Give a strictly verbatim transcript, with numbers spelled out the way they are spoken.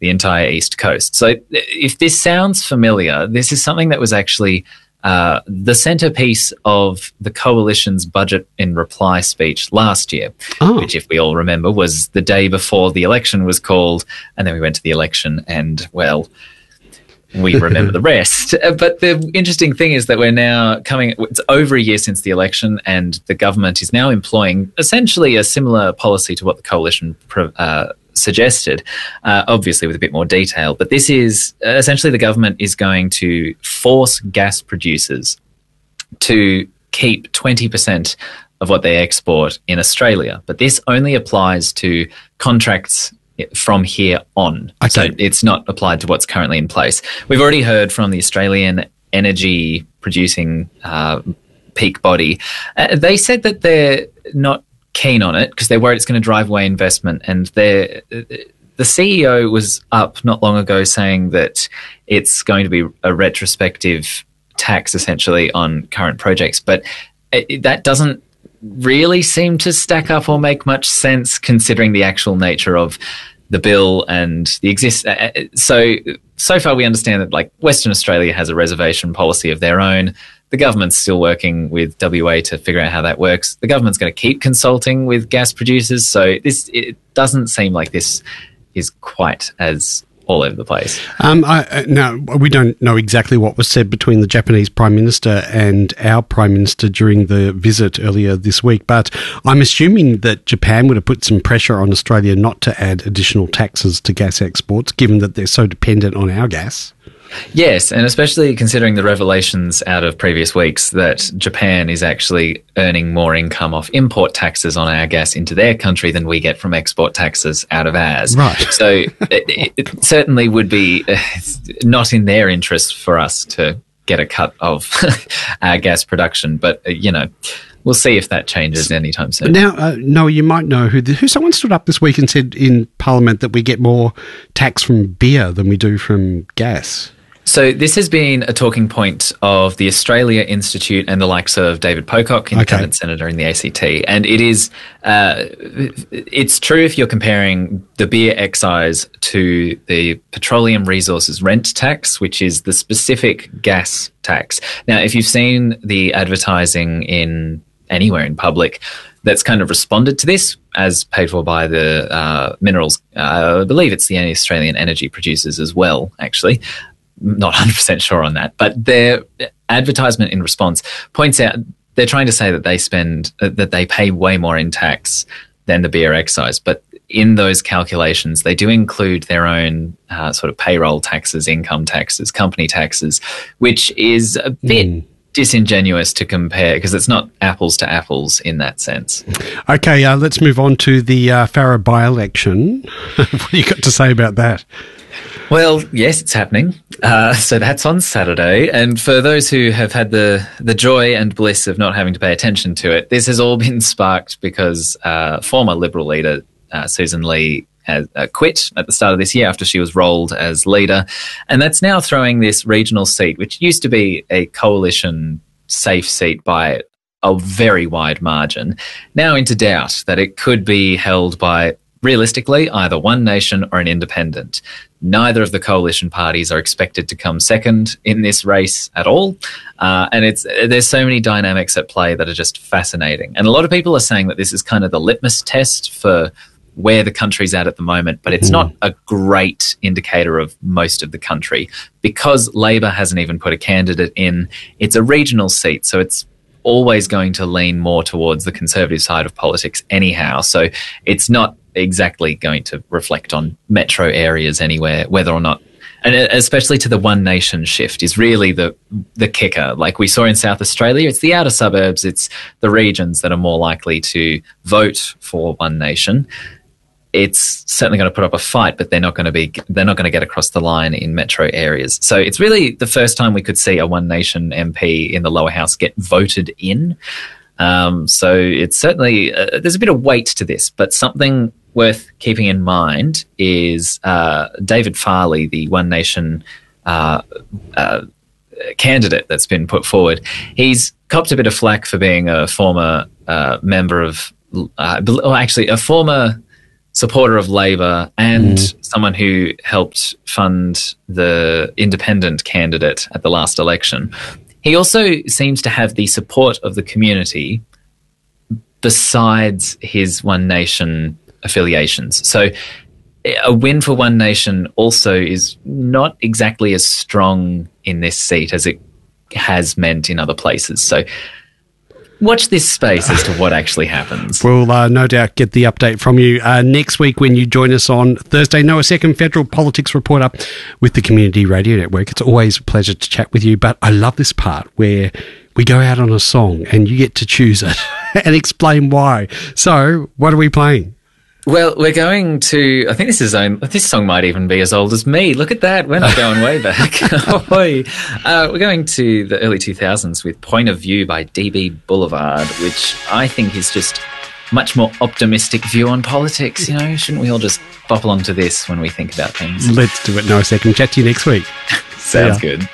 the entire East Coast. So if this sounds familiar, this is something that was actually uh, the centerpiece of the coalition's budget in reply speech last year, oh. which, if we all remember, was the day before the election was called, and then we went to the election and, well, we remember the rest. But the interesting thing is that we're now coming, it's over a year since the election, and the government is now employing essentially a similar policy to what the coalition uh, suggested, uh, obviously with a bit more detail. But this is uh, essentially the government is going to force gas producers to keep twenty percent of what they export in Australia. But this only applies to contracts from here on. Okay. So it's not applied to what's currently in place. We've already heard from the Australian energy producing uh, peak body. Uh, they said that they're not keen on it because they're worried it's going to drive away investment. And they're, the C E O was up not long ago saying that it's going to be a retrospective tax essentially on current projects. But it, that doesn't really seem to stack up or make much sense considering the actual nature of the bill and the exist. Uh, so, so far we understand that like Western Australia has a reservation policy of their own. The government's still working with W A to figure out how that works. The government's going to keep consulting with gas producers. So this, it doesn't seem like this is quite as all over the place. Um, I, now, we don't know exactly what was said between the Japanese Prime Minister and our Prime Minister during the visit earlier this week, but I'm assuming that Japan would have put some pressure on Australia not to add additional taxes to gas exports, given that they're so dependent on our gas. Yes, and especially considering the revelations out of previous weeks that Japan is actually earning more income off import taxes on our gas into their country than we get from export taxes out of ours. Right. So it, it certainly would be uh, not in their interest for us to get a cut of our gas production, but, uh, you know, we'll see if that changes anytime soon. Now, uh, Noah, you might know who, the, who someone stood up this week and said in Parliament that we get more tax from beer than we do from gas. So this has been a talking point of the Australia Institute and the likes of David Pocock, independent okay. senator in the A C T. And it is, uh, it's true if you're comparing the beer excise to the petroleum resources rent tax, which is the specific gas tax. Now, if you've seen the advertising in anywhere in public that's kind of responded to this, as paid for by the uh, minerals, uh, I believe it's the Australian energy producers as well, actually. Not one hundred percent sure on that, but their advertisement in response points out they're trying to say that they spend, uh, that they pay way more in tax than the beer excise. But in those calculations, they do include their own uh, sort of payroll taxes, income taxes, company taxes, which is a bit mm. disingenuous to compare because it's not apples to apples in that sense. Okay, uh, let's move on to the uh, Farrer by-election. What do you got to say about that? Well, yes, it's happening. Uh, so that's on Saturday. And for those who have had the, the joy and bliss of not having to pay attention to it, this has all been sparked because uh, former Liberal leader uh, Susan Lee has uh, quit at the start of this year after she was rolled as leader. And that's now throwing this regional seat, which used to be a coalition safe seat by a very wide margin, now into doubt that it could be held by, realistically, either one nation or an independent. Neither of the coalition parties are expected to come second in this race at all. Uh, and it's there's so many dynamics at play that are just fascinating. And a lot of people are saying that this is kind of the litmus test for where the country's at at the moment, but it's mm. not a great indicator of most of the country because Labor hasn't even put a candidate in. It's a regional seat, so it's always going to lean more towards the Conservative side of politics anyhow. So it's not exactly going to reflect on metro areas anywhere, whether or not, and especially to the one nation shift is really the the kicker. Like we saw in South Australia, it's the outer suburbs, it's the regions that are more likely to vote for one nation. It's certainly going to put up a fight, but they're not going to be they're not going to get across the line in metro areas. So it's really the first time we could see a one nation M P in the lower house get voted in. Um, so it's certainly uh, there's a bit of weight to this, but something worth keeping in mind is uh, David Farley, the One Nation uh, uh, candidate that's been put forward. He's copped a bit of flack for being a former uh, member of, uh, well, actually a former supporter of Labor and Mm. someone who helped fund the independent candidate at the last election. He also seems to have the support of the community besides his One Nation affiliations. So a win for One Nation also is not exactly as strong in this seat as it has meant in other places. So watch this space as to what actually happens. We'll uh, no doubt get the update from you uh, next week when you join us on Thursday. Noah Second, Federal Politics Reporter with the Community Radio Network. It's always a pleasure to chat with you, but I love this part where we go out on a song and you get to choose it and explain why. So what are we playing? Well, we're going to, I think this is own, this song might even be as old as me. Look at that. We're not going way back. uh, we're going to the early two thousands with Point of View by D B Boulevard, which I think is just much more optimistic view on politics. You know, shouldn't we all just bop along to this when we think about things? Let's do it. Noah Second. Chat to you next week. Sounds good.